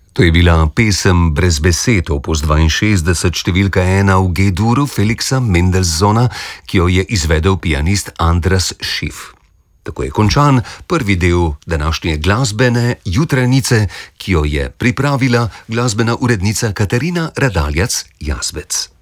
To je bila pesem Brez besed, opus 62, številka 1 v G-duru Felixa Mendelssohna, ki jo je izvedel pianist Andras Schiff. Tako je končan prvi del današnje glasbene jutrajnice, ki jo je pripravila glasbena urednica Katarina Radaljac Jazbec.